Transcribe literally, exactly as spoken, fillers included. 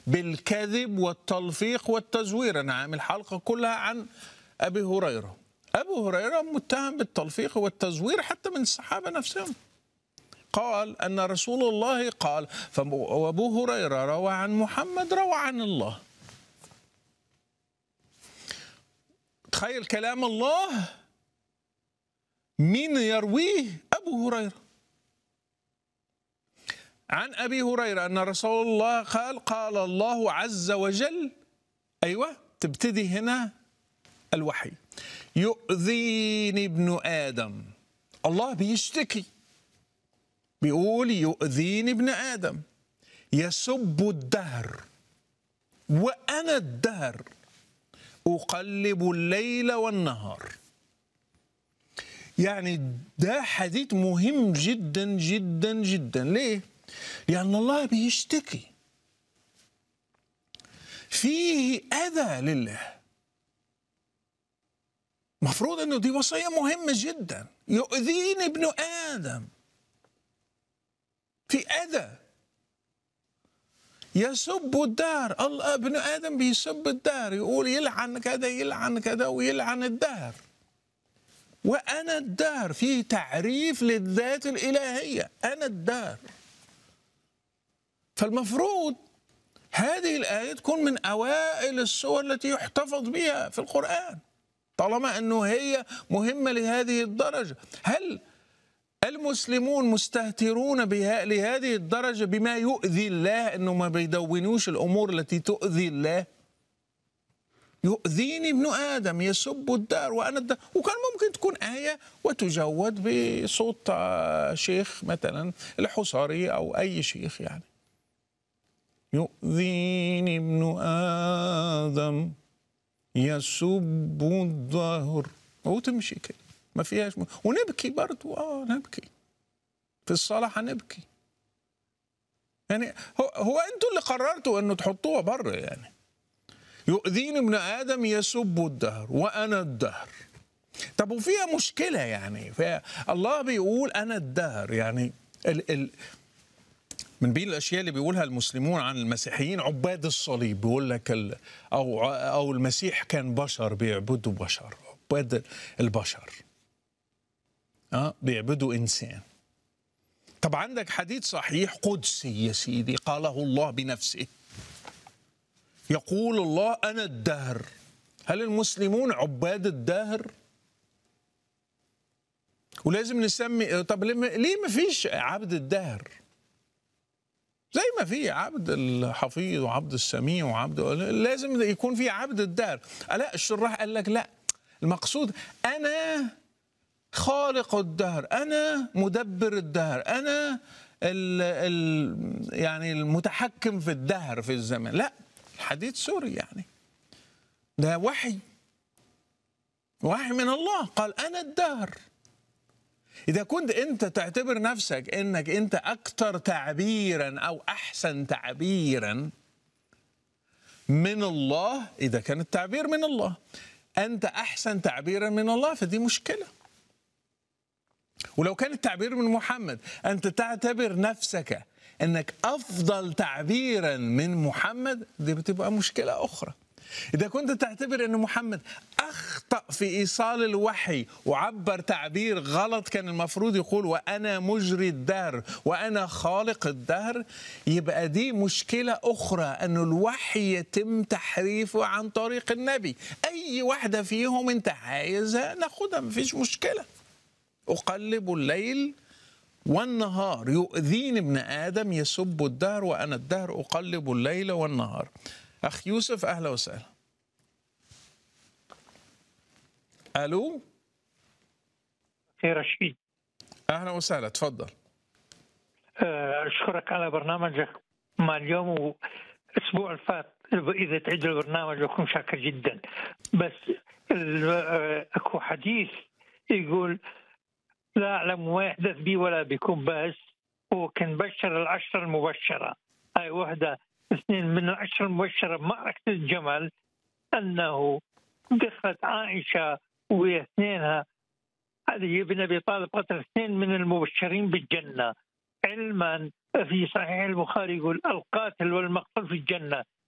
بالكذب والتلفيق والتزوير. أنا عامل حلقة كلها عن أبي هريرة. أبو هريرة متهم بالتلفيق والتزوير حتى من الصحابة نفسهم. قال أن رسول الله قال، وأبو هريرة روى عن محمد روى عن الله. تخيل كلام الله مين يرويه؟ أبو هريرة. عن أبي هريرة أن رسول الله قال قال الله عز وجل، أيوة تبتدي هنا الوحي، يؤذيني ابن آدم. الله بيشتكي، بيقول يؤذيني ابن آدم، يسب الدهر وأنا الدهر، أقلب الليل والنهار. يعني ده حديث مهم جدا جدا جدا. ليه؟ لأن الله بيشتكي، فيه أذى لله. مفروض أنه دي وصية مهمة جدا. يؤذيني ابن آدم، في أذى، يسب الدهر. الله ابن آدم بيسب الدهر، يقول يلعن كذا يلعن كذا ويلعن الدهر. وأنا الدهر، فيه تعريف للذات الإلهية، أنا الدهر. فالمفروض هذه الآية تكون من أوائل السور التي يحتفظ بها في القرآن، طالما أنه هي مهمة لهذه الدرجة. هل المسلمون مستهترون بها لهذه الدرجة بما يؤذي الله، أنه ما بيدونوش الأمور التي تؤذي الله؟ يؤذيني ابن آدم، يسب الدار وأنا الدار. وكان ممكن تكون آية وتجود بصوت شيخ مثلا الحصاري أو أي شيخ، يعني يؤذيني ابن آدم يسب الدهر، وتمشي كده ما فيهاش م... ونبكي برضو. اه نبكي في الصلاة، هنبكي. يعني هو, هو انتوا اللي قررتوا انه تحطوها بره. يعني يؤذيني ابن آدم يسب الدهر وأنا الدهر. طب وفيها مشكلة يعني، فيها الله بيقول أنا الدهر. يعني ال ال من بين الأشياء اللي بيقولها المسلمون عن المسيحيين عباد الصليب، بيقول لك ال أو أو المسيح كان بشر بيعبدوا بشر، عباد البشر اه بيعبدوا إنسان. طب عندك حديث صحيح قدسي يا سيدي قاله الله بنفسه، يقول الله أنا الدهر. هل المسلمون عباد الدهر؟ ولازم نسمي. طب ليه ما فيش عبد الدهر؟ زي ما في عبد الحفيظ وعبد السميع وعبد، لازم يكون في عبد الدهر. لا، الشراح قال لك لا، المقصود أنا خالق الدهر، أنا مدبر الدهر، أنا ال ال يعني المتحكم في الدهر في الزمن. لا، الحديث سوري، يعني ده وحي، وحي من الله. قال أنا الدهر. إذا كنت أنت تعتبر نفسك أنك أنت أكثر تعبيرا أو أحسن تعبيرا من الله، إذا كان التعبير من الله أنت أحسن تعبيرا من الله، فدي مشكلة. ولو كان التعبير من محمد أنت تعتبر نفسك أنك أفضل تعبيرا من محمد، دي بتبقى مشكلة أخرى. إذا كنت تعتبر أن محمد أخطأ في إيصال الوحي وعبر تعبير غلط، كان المفروض يقول وأنا مجري الدهر وأنا خالق الدهر، يبقى دي مشكلة أخرى، أن الوحي يتم تحريفه عن طريق النبي. أي واحدة فيهم أنت عايزها ناخدها، مفيش مشكلة. أقلب الليل والنهار، يؤذيني ابن آدم يسب الدهر وأنا الدهر، أقلب الليل والنهار. أخ يوسف أهلا وسهلا. ألو خير رشيد، أهلا وسهلا، تفضل. أشكرك على برنامجك مع اليوم والأسبوع الفات. إذا تعيد البرنامج بكون شاكر جدا. بس أكو حديث يقول لا أعلم ما يحدث بي ولا بكم، بس هو كان بشر العشرة المبشرة. هاي واحدة اثنين من العشرة المبشرة معركة الجمل، أنه دخلت عائشة واثنينها علي بن أبي طالب قتل اثنين من المبشرين بالجنة، علما في صحيح البخاري يقول القاتل والمقتول في الجنة.